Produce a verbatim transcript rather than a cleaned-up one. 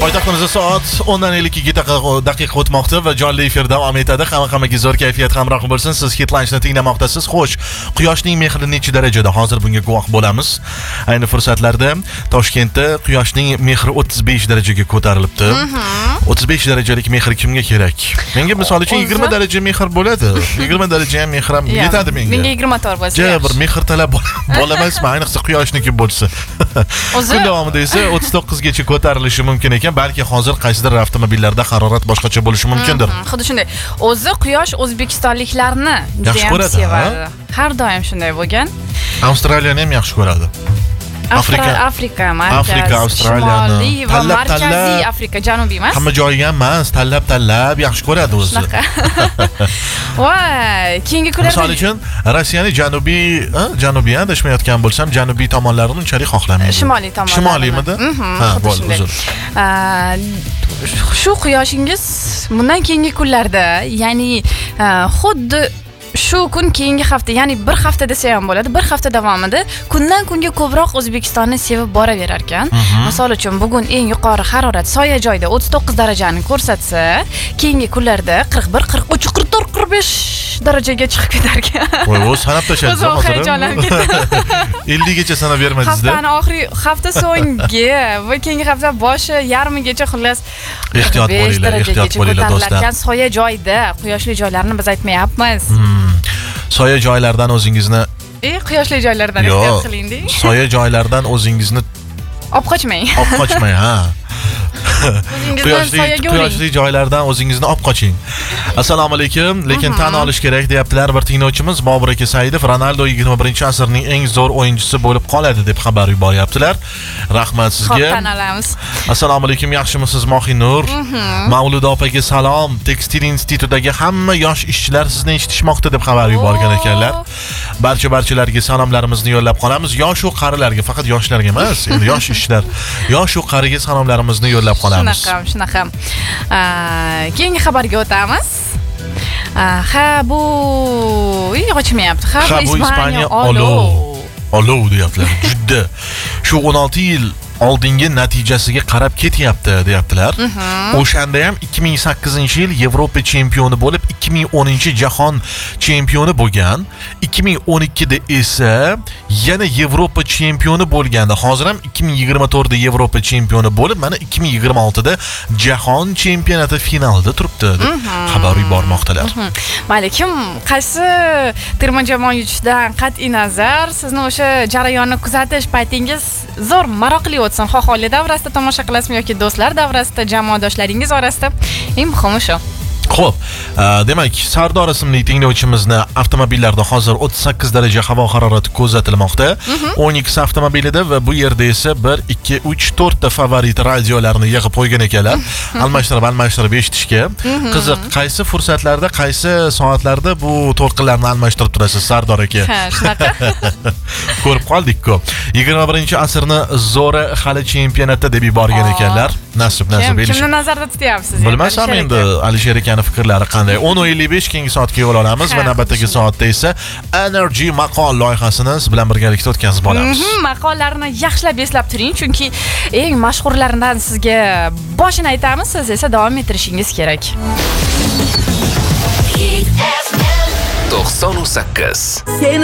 Poytaxtimizda soat o'ndan ellik ikki daqiqa o'tmoqda va jonli efir davom etadi. Hamma-hammaga zo'r kayfiyat hamroh bo'lsin. Siz Hitlanchni tinglamoqdasiz. Xo'sh, quyoshning mehri necha darajada? Hozir bunga guvoh bo'lamiz. Ayni fursatlarda Toshkentda quyoshning mehri o'ttiz besh darajaga ko'tarilibdi. o'ttiz besh darajalik mehr kimga kerak? Menga misol uchun yigirma daraja mehr bo'ladi. yigirma daraja ham mehr ham yetadi menga. Menga yigirma to'rt bo'lsa. Ja, bir mehr talab bo'lamasmi? Ayniqsa quyoshniki bo'lsa. Kun davomida esa o'ttiz to'qqiz gacha ko'tarilishi mumkin ekan. Balki hozir qaysidir avtomobillarda harorat boshqacha bo'lishi mumkindir. Xuddi shunday. O'zi quyosh o'zbekistonliklarni juda ham sevadi. Har doim shunday bo'lgan. Avstraliyani ham yaxshi ko'radi. Afrika, Afrika, markaz, Afrika, Avstraliyani, Shimoliy va markaziy Afrika, janubiy emas. Hamma joyi ham emas, tanlab-tanlab yaxshi ko'radi o'zi. Shunaqa. Voy, keyingi kunlarda misol uchun Rossiyani janubiy, janubiy adashmayotgan bo'lsam, janubiy tomonlarini unchalik xohlamaydi. Shimoliy tomonlar. Shimoliymidi? Ha, bo'ldi, uzr. Shu quyoshingiz bundan keyingi kunlarda, ya'ni xuddi shu kun keyingi hafta, ya'ni bir hafta desa ham bo'ladi, bir hafta davomida kundan kunga ko'proq O'zbekistonni sevib boraverar ekan. Misol uchun bugun eng yuqori harorat soya joyda o'ttiz to'qqiz darajani ko'rsatsa, keyingi kunlarda qirq bir, qirq uch, qirq to'rt, qirq besh darajaga chiqib ketar ekan. Voy, o'z sanab tashlaysiz hozir. ellik gacha sanab bermadingiz-da. Haftaning oxiri, hafta so'nggi va keyingi hafta boshi yarmigacha xullas ehtiyot bo'linglar, ehtiyot bo'linglar do'stlar. Soya joyda, quyoshli joylarni biz aytmayapmiz. Soya joylardan o'zingizni E, quyoshli joylardan ehtiyot qiling-da. Soya joylardan o'zingizni olib qochmang. Olib qochmang, ha. Quyoshli quyoshli joylardan o'zingizni olib qoching. Assalomu alaykum. Lekin tan olish kerak deyaptilar bir tinglovchimiz Bobur aka Saidov Ronaldo yigirma birinchi asrning eng zo'r o'yinchisi bo'lib qoladi deb xabar yuboryaptilar. Rahmat sizga. Tan olamiz. Assalomu alaykum, yaxshimisiz Mohinur? Mavlud opaga salom. Tekstil institutidagi hamma yosh ishchilar sizni eshitishmoqda deb xabar yuborgan ekanlar. Barcha barchalarga salomlarimizni yo'llab qolamiz. Yosh u qarilarga, faqat yoshlarga emas, endi yosh ishchilar, yosh u qariga salomlarimizni yo'llab qolamiz. Shunaqa, shunaqa. Keyingi xabarga o'tamiz. Ha, bu ochmayapti. Ha, bu Ispaniya olov. Olov deyaptilar. Juda. Shu o'n olti yil oldingi natijasiga qarab ketyapti deyaptilar. O'shanda ham ikki ming sakkizinchi yil Yevropa chempioni bo'lib, ikki ming o'ninchi jahon chempioni bo'lgan. ikki ming o'n ikkida esa yana Yevropa chempioni bo'lgandi. Hozir ham ikki ming yigirma to'rtda Yevropa chempioni bo'lib, mana ikki ming yigirma oltida jahon chempionati finalida turibdi deb xabar yubormoqdalar. Mayli, kim qaysi terma jamoa yutishidan qat'iy nazar sizni o'sha jarayonni kuzatish paytingiz zo'r maroqli o'tsin. Xoh oila davrasida tomosha qilasizmi yoki do'stlar davrasida, jamoadoshlaringiz orasida. Eng muhimi shu. Xo'p, demak, Sardor ismli tinglovchimizni avtomobillarda hozir o'ttiz sakkiz daraja havo harorati kuzatilmoqda. o'n ikkita avtomobilida va bu yerda esa bir, ikki, uch, to'rt ta favorit radiolarni yig'ib qo'ygan ekanlar. Almashtirib, almashtirib eshitishga. Qiziq, qaysi fursatlarda, qaysi soatlarda bu to'lqinlarni almashtirib turasiz, Sardor aka? Ha, shunaqa. Ko'rib qoldik-ku. yigirma birinchi asrning zo'ri hali chempionatda deb yuborgan ekanlar. Nasib, nasib elish. Kimni nazarda tutyapsiz? Bilmasam endi Alisher aka fikrlari qanday. o'n ellik besh keyingi soatga yo'l olamiz va navbatdagi soatda esa Energy maqol loyihasini siz bilan birgalikda o'tkazib olamiz. Maqollarni yaxshilab eslab turing, chunki eng mashhurlaridan sizga boshini aytamiz, siz esa davom ettirishingiz kerak. to'qson sakkiz. Seni